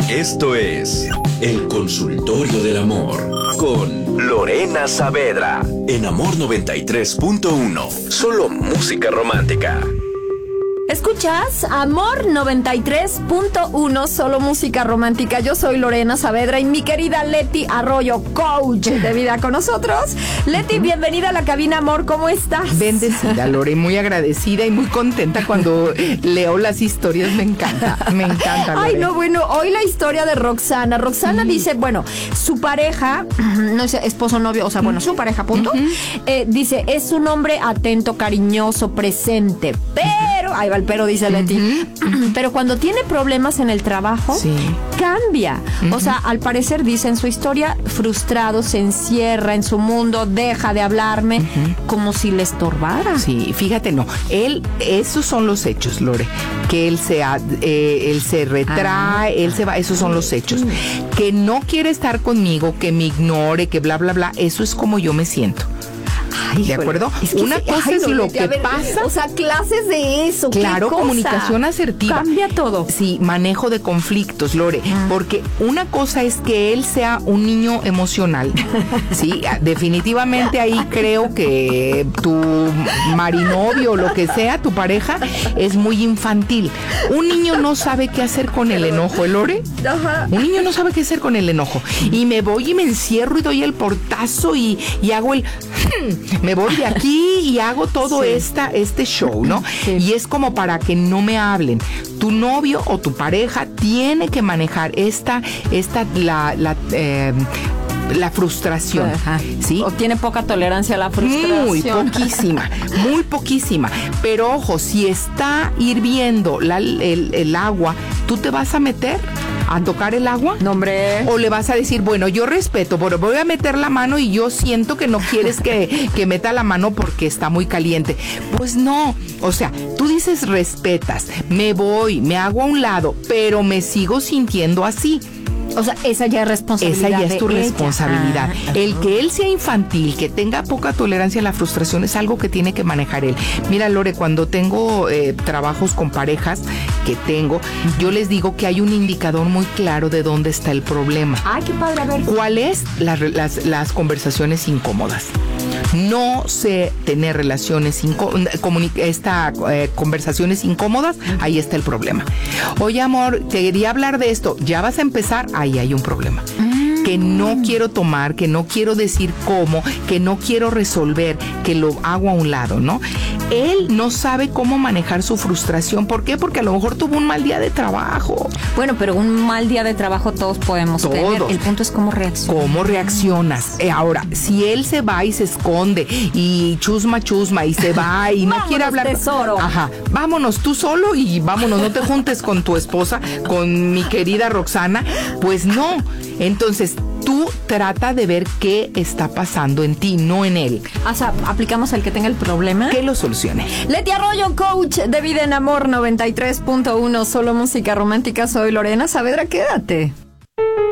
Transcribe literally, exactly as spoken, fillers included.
Esto es El Consultorio del Amor con Lorena Saavedra en Amor noventa y tres punto uno. Solo música romántica. Escuchas Amor noventa y tres punto uno, solo música romántica. Yo soy Lorena Saavedra y mi querida Leti Arroyo, coach de vida con nosotros. Leti, bienvenida a la cabina, amor, ¿cómo estás? Bendecida, Lore, muy agradecida y muy contenta cuando leo las historias, me encanta, me encanta, Lore. Ay, no, bueno, hoy la historia de Roxana. Roxana uh-huh. dice, bueno, su pareja, no sé, esposo, novio, o sea, bueno, su pareja, punto, uh-huh. eh, dice, es un hombre atento, cariñoso, presente, pero, ahí va el pero, dice Leti, uh-huh. pero cuando tiene problemas en el trabajo, sí. cambia. Uh-huh. O sea, al parecer, dice en su historia, frustrado, se encierra en su mundo, deja de hablarme, uh-huh. como si le estorbara. Sí, fíjate, no, él, esos son los hechos, Lore, que él se, eh, él se retrae, ah. él se va, esos son los hechos. Uh-huh. Que no quiere estar conmigo, que me ignore, que bla, bla, bla, eso es como yo me siento. Ay, ¿de acuerdo? Es que Una se, cosa ay, es lo que ver, pasa. O sea, clases de eso. Claro, comunicación asertiva. Cambia todo. Sí, manejo de conflictos, Lore. Ah. Porque una cosa es que él sea un niño emocional. Sí, definitivamente ahí creo que tu marinovio o lo que sea, tu pareja, es muy infantil. Un niño no sabe qué hacer con el enojo, ¿eh, Lore? Ajá. Un niño no sabe qué hacer con el enojo. Y me voy y me encierro y doy el portazo y, y hago el... me voy de aquí y hago todo sí. esta, este show, ¿no? Sí. Y es como para que no me hablen. Tu novio o tu pareja tiene que manejar esta, esta, la, la, eh, la frustración, ajá. ¿sí? O tiene poca tolerancia a la frustración. Muy poquísima, muy poquísima. Pero ojo, si está hirviendo la, el, el agua, ¿tú te vas a meter a tocar el agua? No, hombre. O le vas a decir, bueno, yo respeto, pero voy a meter la mano y yo siento que no quieres que, que meta la mano porque está muy caliente. Pues no, o sea, tú dices respetas, me voy, me hago a un lado, pero me sigo sintiendo así. O sea, esa ya es responsabilidad. Esa ya es tu ella. responsabilidad. Ah, el que él sea infantil, que tenga poca tolerancia a la frustración, es algo que tiene que manejar él. Mira, Lore, cuando tengo eh, trabajos con parejas que tengo, uh-huh. yo les digo que hay un indicador muy claro de dónde está el problema. Ay, qué padre, a ver. ¿Cuál es las, las, las conversaciones incómodas? No sé tener relaciones, inco- comuni- esta, eh, conversaciones incómodas, ahí está el problema. Oye, amor, quería hablar de esto, ya vas a empezar, ahí hay un problema. Mm. Que no quiero tomar, que no quiero decir cómo, que no quiero resolver, que lo hago a un lado, ¿no? Él no sabe cómo manejar su frustración. ¿Por qué? Porque a lo mejor tuvo un mal día de trabajo. Bueno, pero un mal día de trabajo todos podemos todos. tener. El punto es cómo reaccionas. ¿Cómo reaccionas? Eh, ahora, si él se va y se esconde y chusma, chusma y se va y no vámonos, quiere hablar. Tesoro. Ajá, vámonos tú solo y vámonos, no te juntes con tu esposa, con mi querida Roxana. Pues no. Entonces, tú trata de ver qué está pasando en ti, no en él. O sea, aplicamos al que tenga el problema. Que lo solucione. Leti Arroyo, coach de vida en Amor noventa y tres punto uno, solo música romántica. Soy Lorena Saavedra, quédate.